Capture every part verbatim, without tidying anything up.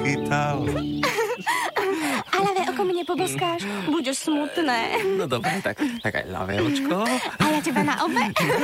chytal. A ľavé oko mi nepoboskáš? Budeš smutné. No dobre, tak, tak aj ľavé očko. A ja teba na obe?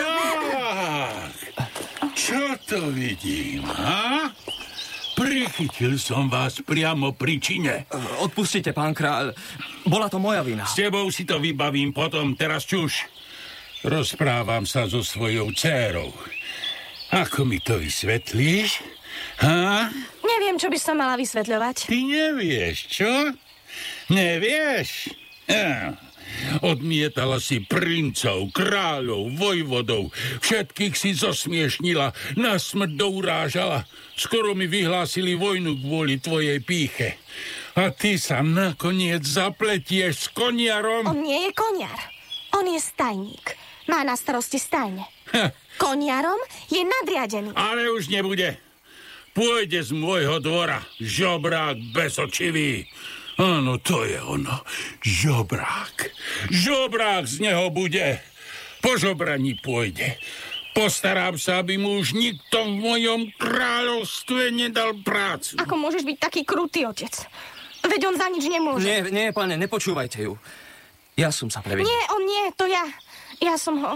Čo to vidím, ha? Prichytil som vás priamo pri čine. Odpustite, pán kráľ. Bola to moja vina. S tebou si to vybavím potom, teraz čuš. Rozprávam sa so svojou dcérou. Ako mi to vysvetlíš? Ha? Neviem, čo by som mala vysvetľovať. Ty nevieš, čo? Nevieš? Ja. Odmietala si princov, kráľov, vojvodov. Všetkých si zosmiešnila, na smrť dourážala. Skoro mi vyhlásili vojnu kvôli tvojej pýche. A ty sa nakoniec zapletieš s koniarom? On nie je koniar. On je stajník. Má na starosti stajne. Ha. Koniarom je nadriadený. Ale už nebude. Pôjde z môjho dvora, žobrák bezočivý. Áno, to je ono. Žobrák. Žobrák z neho bude. Po žobraní pôjde. Postarám sa, aby mu už nikto v mojom kráľovstve nedal prácu. Ako môžeš byť taký krutý, otec? Veď on za nič nemôže. Nie, nie, pane, nepočúvajte ju. Ja som sa previnil. Nie, on nie, to ja. Ja som ho...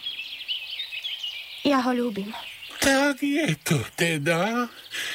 Ja ho ľúbim. Tak je to teda.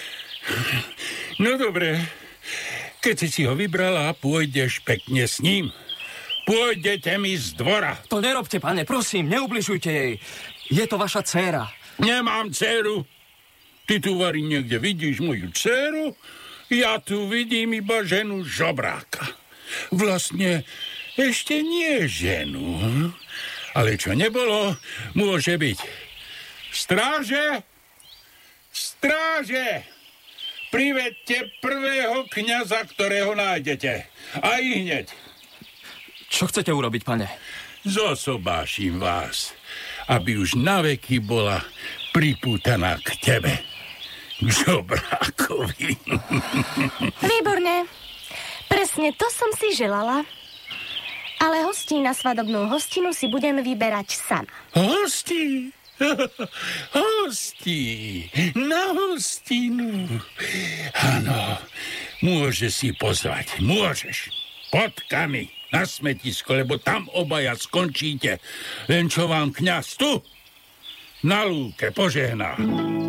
No dobre. Keď si si ho vybrala, pôjdeš pekne s ním. Pôjdete mi z dvora. To nerobte, pane, prosím, neubližujte jej. Je to vaša dcéra. Nemám dcéru. Ty tu vari niekde vidíš moju dcéru? Ja tu vidím iba ženu žobráka. Vlastne ešte nie ženu. Ale čo nebolo, môže byť. Stráže! Stráže! Privedte prvého kňaza, ktorého nájdete. A i hneď. Čo chcete urobiť, pane? Zosobášim vás, aby už naveky bola pripútaná k tebe. K žobrákovi. Výborne. Presne to som si želala. Ale hostí na svadobnú hostinu si budem vyberať sama. Hostí? Hostí, na hostinu. Áno, môže si pozvať, môžeš. Potkami na smetisko, lebo tam obaja skončíte. Len čo vám kňaz tu na lúke požehná.